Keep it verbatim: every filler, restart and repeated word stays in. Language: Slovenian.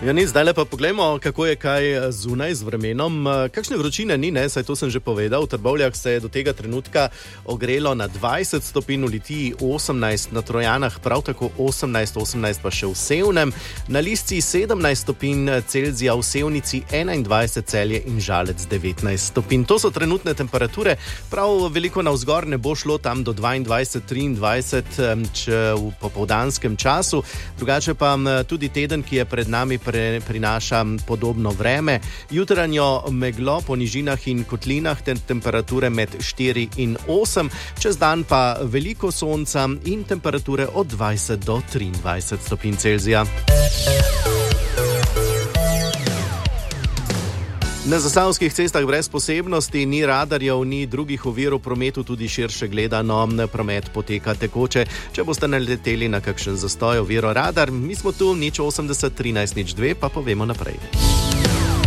Ja, ni, zdaj pa poglejmo, kako je kaj zunaj z vremenom. Kakšne vročine ni, ne, saj to sem že povedal. V Trbovljah se je do tega trenutka ogrelo na dvajset stopinj, v Litiji osemnajst, na Trojanah prav tako osemnajst, osemnajst pa še v Sevnem, na Lisci sedemnajst stopinj Celzija, v Sevnici enaindvajset, Celje in Žalec devetnajst stopinj. To so trenutne temperature, prav veliko navzgor ne bo šlo tam do dvaindvajset, triindvajset če v popoldanskem času. Drugače pa tudi teden, ki je pred nami, prinaša podobno vreme. Jutranjo meglo po nižinah in kotlinah, te temperature med štiri in osem, čez dan pa veliko sonca in temperature od dvajset do triindvajset stopinj Celzija. Na zasavskih cestah brez posebnosti, ni radarjev, ni drugih ovir v prometu, tudi širše gledano promet poteka tekoče. Če boste naleteli na kakšen zastoj, oviro, radar, mi smo tu, nič osemdeset, trinajst, nič dve, pa povemo naprej.